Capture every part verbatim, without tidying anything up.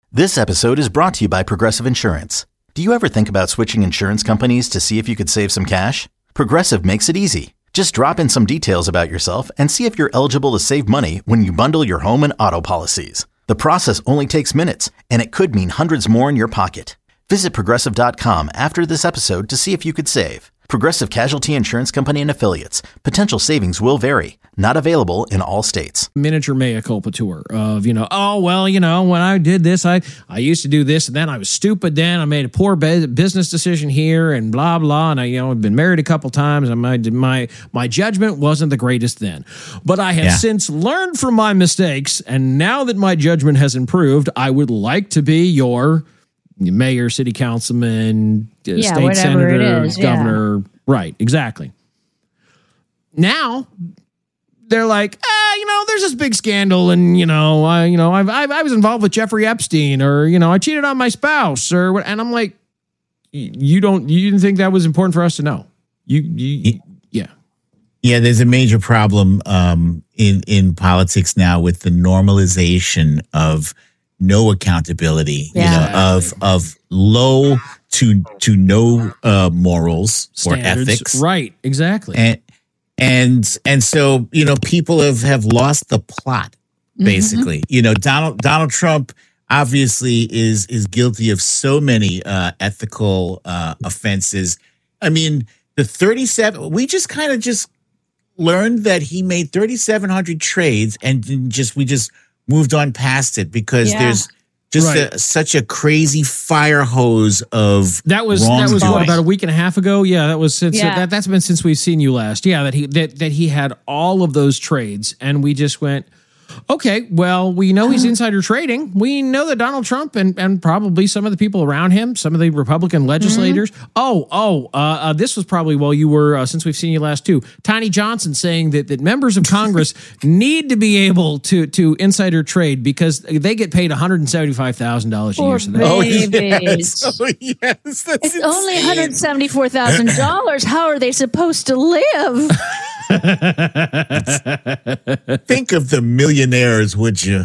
This episode is brought to you by Progressive Insurance. Do you ever think about switching insurance companies to see if you could save some cash? Progressive makes it easy. Just drop in some details about yourself and see if you're eligible to save money when you bundle your home and auto policies. The process only takes minutes, and it could mean hundreds more in your pocket. Visit Progressive dot com after this episode to see if you could save. Progressive Casualty Insurance Company and Affiliates. Potential savings will vary. Not available in all states. Miniature mea culpa tour of, you know, oh, well, you know, when I did this, I, I used to do this, and then I was stupid then. I made a poor be- business decision here, and blah, blah. And I, you know, I've been married a couple times, and my, my, my judgment wasn't the greatest then. But I have yeah. since learned from my mistakes, and now that my judgment has improved, I would like to be your mayor, city councilman, yeah, state senator, is, governor. Yeah. Right, exactly. Now they're like, ah, you know, there's this big scandal, and you know, I, you know, I've, I've, I was involved with Jeffrey Epstein, or you know, I cheated on my spouse, or what? And I'm like, you don't, you didn't think that was important for us to know? You, you yeah, yeah. There's a major problem um, in in politics now with the normalization of no accountability, yeah. you know, of of low to to no uh, morals Standards. or ethics, right? Exactly, and and and so you know, people have have lost the plot. Basically, mm-hmm. you know, Donald Donald Trump obviously is is guilty of so many uh, ethical uh, offenses. I mean, the thirty-seven. We just kind of just learned that he made thirty-seven hundred trades, and just we just. moved on past it because yeah. there's just right. a, such a crazy fire hose of that was that was what, about a week and a half ago. Yeah, that was since yeah. that that's been since we've seen you last. Yeah, that he that that he had all of those trades, and we just went, okay, well, we know he's insider trading. We know that Donald Trump and, and probably some of the people around him, some of the Republican legislators. Mm-hmm. Oh, oh, uh, uh, this was probably while you were, uh, since we've seen you last too, Tiny Johnson saying that, that members of Congress need to be able to to insider trade because they get paid one hundred seventy-five thousand dollars a year. So oh, yes. Oh, yes. That's it's insane. Only one hundred seventy-four thousand dollars. How are they supposed to live? Think of the millionaires, would you?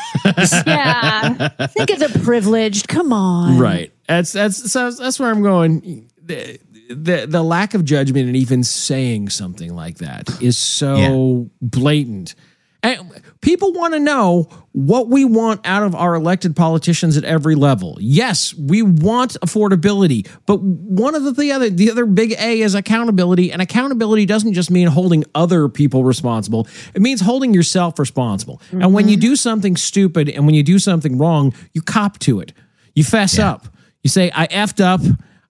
Yeah. Think of the privileged. Come on. Right. That's that's so that's where I'm going. The, the the lack of judgment in even saying something like that is so yeah. blatant. And people want to know what we want out of our elected politicians at every level. Yes, we want affordability, but one of the, the other the other big A is accountability, and accountability doesn't just mean holding other people responsible. It means holding yourself responsible. Mm-hmm. And when you do something stupid and when you do something wrong, you cop to it. You fess yeah. up. You say, I effed up.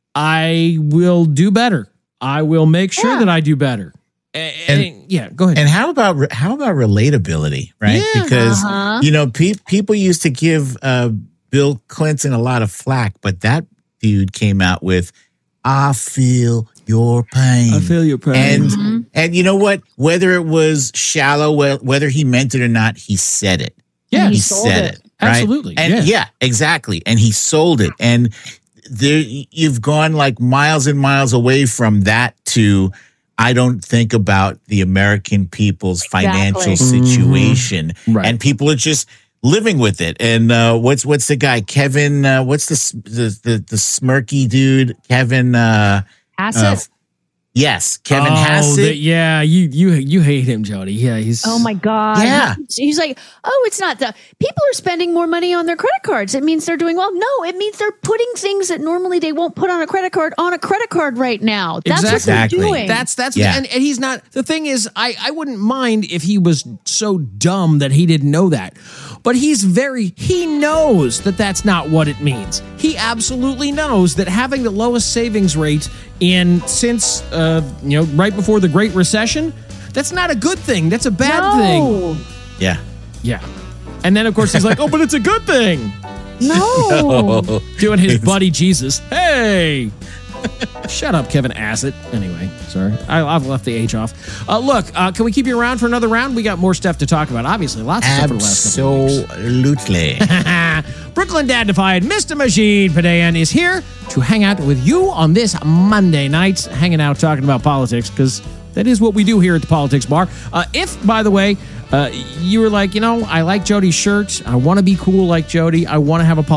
I will do better. I will make sure yeah. that I do better. And, and yeah, go ahead. And how about how about relatability, right? Yeah, because uh-huh. you know, pe- people used to give uh, Bill Clinton a lot of flack, but that dude came out with, "I feel your pain. I feel your pain." And mm-hmm. and you know what? Whether it was shallow, whether he meant it or not, he said it. Yeah, he, he said it. it right? Absolutely. And yeah. yeah, exactly. And he sold it. And there, you've gone like miles and miles away from that to. I don't think about the American people's financial exactly. situation, mm-hmm. right. and people are just living with it. And uh, what's what's the guy Kevin? Uh, what's the, the the the smirky dude Kevin? Uh, Hassett. Uh, yes, Kevin oh, Hassett. The, yeah, you you you hate him, Jody. Yeah, he's. Oh my God. Yeah, he's like, oh, it's not the people are spending more money on their credit cards. It means they're doing well. No, it means they're putting things that normally they won't put on a credit card on a credit card right now. That's exactly. what they're doing. That's that's yeah. and, and he's not. The thing is, I I wouldn't mind if he was so dumb that he didn't know that. But he's very, he knows that that's not what it means. He absolutely knows that having the lowest savings rate in since, uh, you know, right before the Great Recession, that's not a good thing. That's a bad no. thing. Yeah. Yeah. And then, of course, he's like, oh, but it's a good thing. No. no. Doing his buddy Jesus. Hey. Shut up, Kevin Hassett. Anyway, sorry. I, I've left the H off. Uh, look, uh, can we keep you around for another round? We got more stuff to talk about. Obviously, lots of stuff for the last couple of weeks. Absolutely. Brooklyn Dad-ified Mister Majid Padayan is here to hang out with you on this Monday night, hanging out talking about politics, because that is what we do here at the Politics Bar. Uh, if, by the way, uh, you were like, you know, I like Jody's shirt. I want to be cool like Jody. I want to have a